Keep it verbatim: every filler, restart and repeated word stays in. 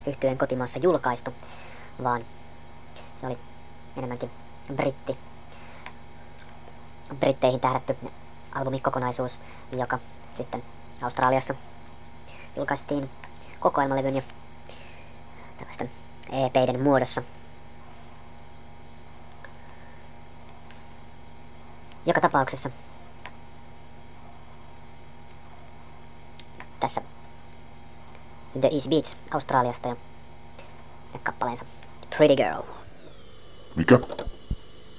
yhtyeen kotimaassa julkaistu, vaan se oli enemmänkin britti, britteihin tähdätty albumikokonaisuus, joka sitten Australiassa julkaistiin kokoelmalevyn ja tällaisten E P:iden muodossa. Joka tapauksessa tässä The Easy Beats Australiasta ja, ja kappaleensa Pretty Girl. Mikä?